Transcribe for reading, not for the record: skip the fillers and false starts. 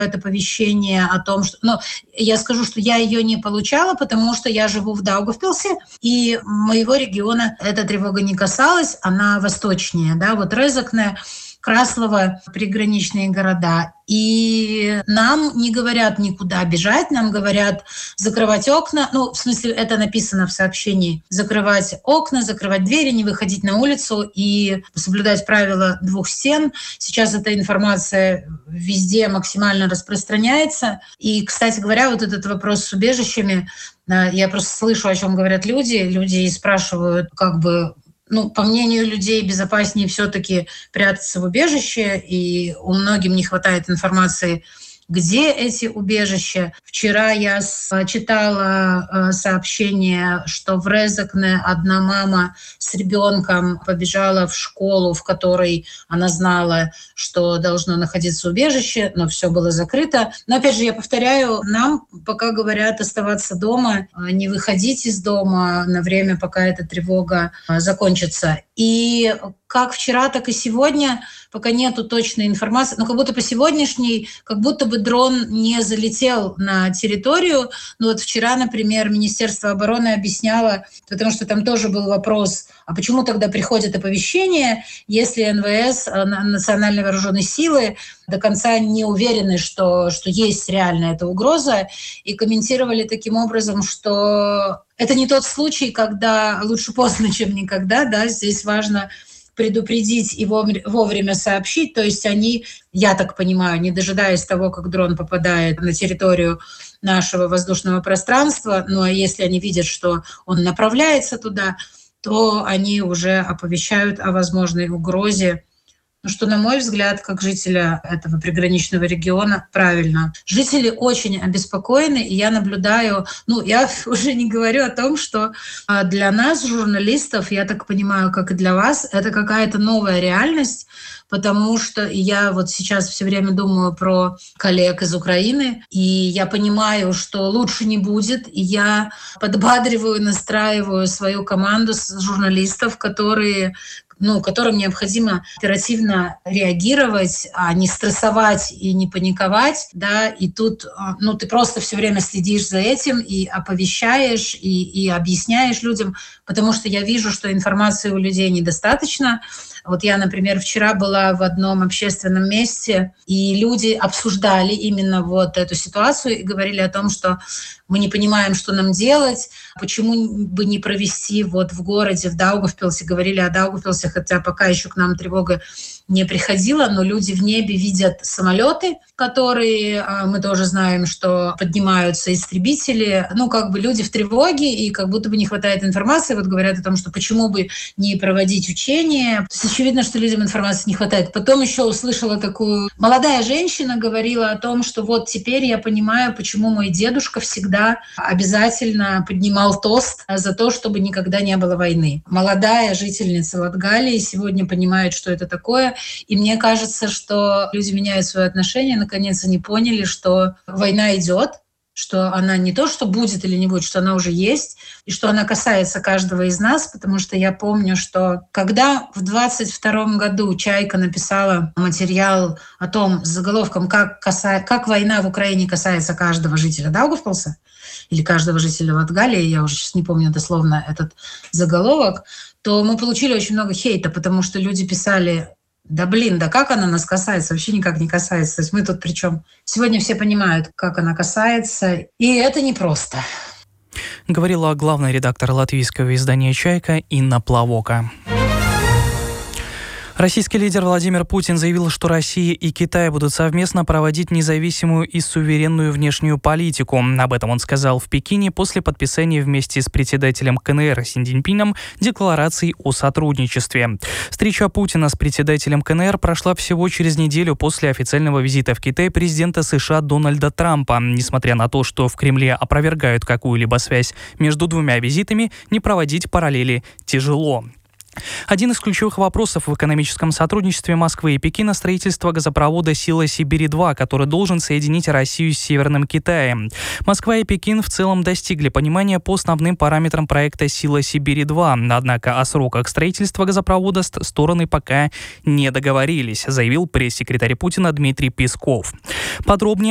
это оповещение о том, что... Но я скажу, что я ее не получала, потому что я живу в Даугавпилсе, и моего региона эта тревога не касалась, она восточнее, да, вот Резекне, Краслово, приграничные города. И нам не говорят никуда бежать, нам говорят закрывать окна. Ну, в смысле, это написано в сообщении. Закрывать окна, закрывать двери, не выходить на улицу и соблюдать правила 2 стен. Сейчас эта информация везде максимально распространяется. И, кстати говоря, вот этот вопрос с убежищами, я просто слышу, о чем говорят люди. Люди спрашивают, по мнению людей, безопаснее все-таки прятаться в убежище, и у многих не хватает информации, где эти убежища. Вчера я читала сообщение, что в Резекне одна мама с ребенком побежала в школу, в которой она знала, что должно находиться убежище, но все было закрыто. Но опять же, я повторяю, нам пока говорят оставаться дома, не выходить из дома на время, пока эта тревога закончится. И как вчера, так и сегодня, пока нету точной информации, но как будто по сегодняшней, как будто бы дрон не залетел на территорию. Но вот вчера, например, Министерство обороны объясняло, потому что там тоже был вопрос, а почему тогда приходят оповещения, если НВС, Национальные вооруженные силы, до конца не уверены, что есть реально эта угроза, и комментировали таким образом, что это не тот случай, когда лучше поздно, чем никогда, да, здесь важно предупредить и вовремя сообщить. То есть они, я так понимаю, не дожидаясь того, как дрон попадает на территорию нашего воздушного пространства, но если они видят, что он направляется туда, то они уже оповещают о возможной угрозе. Ну, что, на мой взгляд, как жителя этого приграничного региона, правильно. Жители очень обеспокоены, и я наблюдаю, я уже не говорю о том, что для нас, журналистов, я так понимаю, как и для вас, это какая-то новая реальность, потому что я вот сейчас все время думаю про коллег из Украины, и я понимаю, что лучше не будет, и я подбадриваю, настраиваю свою команду журналистов, которым необходимо оперативно реагировать, а не стрессовать и не паниковать, да, и тут, ты просто все время следишь за этим и оповещаешь, и объясняешь людям, потому что я вижу, что информации у людей недостаточно. Вот я, например, вчера была в одном общественном месте, и люди обсуждали именно вот эту ситуацию и говорили о том, что мы не понимаем, что нам делать, почему бы не провести вот в городе, в Даугавпилсе, говорили о Даугавпилсе, хотя пока еще к нам тревога не приходила, но люди в небе видят самолеты, которые, мы тоже знаем, что поднимаются истребители, люди в тревоге, и как будто бы не хватает информации, вот говорят о том, что почему бы не проводить учения. То есть очевидно, что людям информации не хватает. Потом еще услышала такую... Молодая женщина говорила о том, что вот теперь я понимаю, почему мой дедушка всегда обязательно поднимал тост за то, чтобы никогда не было войны. Молодая жительница Латгалии сегодня понимает, что это такое. И мне кажется, что люди меняют свое отношение. Наконец они поняли, что война идет, что она не то, что будет или не будет, что она уже есть, и что она касается каждого из нас, потому что я помню, что когда в 22 году «Чайка» написала материал о том с заголовком «Как война в Украине касается каждого жителя Даугавпилса», или каждого жителя Латгалии, я уже сейчас не помню дословно этот заголовок, то мы получили очень много хейта, потому что люди писали: да как она нас касается? Вообще никак не касается. То есть мы тут при чем? Сегодня все понимают, как она касается, и это непросто. Говорила главный редактор латвийского издания «Чайка» Инна Плавока. Российский лидер Владимир Путин заявил, что Россия и Китай будут совместно проводить независимую и суверенную внешнюю политику. Об этом он сказал в Пекине после подписания вместе с председателем КНР Си Цзиньпином декларации о сотрудничестве. Встреча Путина с председателем КНР прошла всего через неделю после официального визита в Китай президента США Дональда Трампа. Несмотря на то, что в Кремле опровергают какую-либо связь между двумя визитами, не проводить параллели тяжело. Один из ключевых вопросов в экономическом сотрудничестве Москвы и Пекина – строительство газопровода «Сила Сибири-2», который должен соединить Россию с Северным Китаем. Москва и Пекин в целом достигли понимания по основным параметрам проекта «Сила Сибири-2». Однако о сроках строительства газопровода стороны пока не договорились, заявил пресс-секретарь Путина Дмитрий Песков. Подробнее